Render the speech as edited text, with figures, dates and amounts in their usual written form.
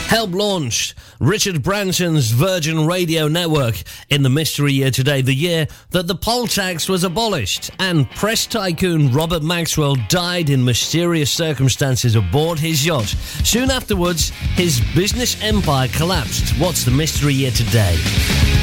Help launched Richard Branson's Virgin Radio Network in the mystery year today, the year that the poll tax was abolished, and press tycoon Robert Maxwell died in mysterious circumstances aboard his yacht. Soon afterwards, his business empire collapsed. What's the mystery year today?